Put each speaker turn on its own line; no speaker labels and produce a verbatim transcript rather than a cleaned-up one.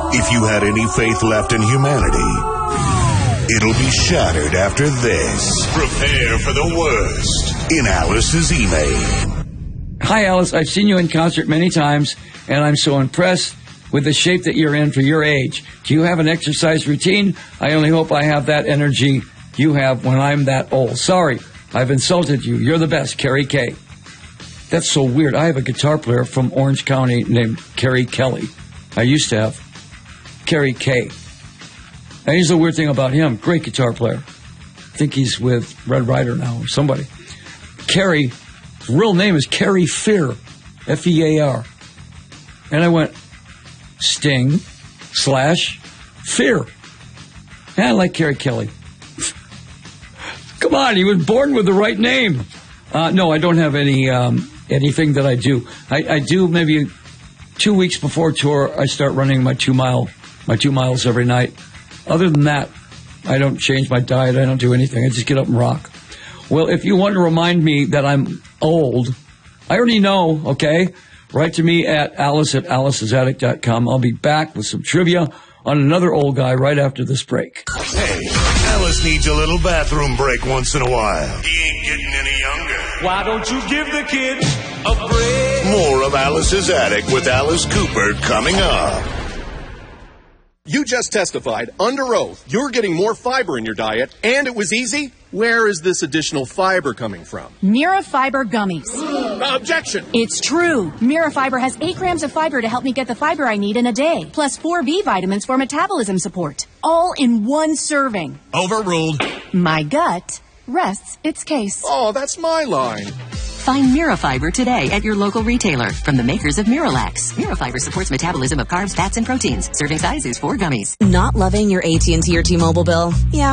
If you had any faith left in humanity, it'll be shattered after this. Prepare for the worst in Alice's email.
Hi, Alice. I've seen you in concert many times, and I'm so impressed with the shape that you're in for your age. Do you have an exercise routine? I only hope I have that energy you have when I'm that old. Sorry, I've insulted you. You're the best, Carrie K. That's so weird. I have a guitar player from Orange County named Carrie Kelly. I used to have Carrie K. And here's the weird thing about him. Great guitar player. I think he's with Red Rider now or somebody. Carrie, his real name is Carrie Fear. F E A R. And I went, Sting slash Fear. And I like Carrie Kelly. Come on, he was born with the right name. Uh, no, I don't have any um, anything that I do. I, I do maybe two weeks before tour, I start running my two mile, my two miles every night. Other than that, I don't change my diet. I don't do anything. I just get up and rock. Well, if you want to remind me that I'm old, I already know, okay? Write to me at alice at alice's attic dot com. I'll be back with some trivia on another old guy right after this break.
Hey, Alice needs a little bathroom break once in a while. He ain't getting any younger.
Why don't you give the kid a break?
More of Alice's Attic with Alice Cooper coming up.
You just testified under oath you're getting more fiber in your diet, and it was easy. Where is this additional fiber coming from?
Mirafiber gummies.
Objection!
It's true. Mirafiber has eight grams of fiber to help me get the fiber I need in a day, plus four B vitamins for metabolism support. All in one serving.
Overruled.
My gut rests its case.
Oh, that's my line.
Find Mirafiber today at your local retailer from the makers of Miralax. Mirafiber supports metabolism of carbs, fats, and proteins. Serving size is four gummies.
Not loving your A T and T or T-Mobile bill? Yeah.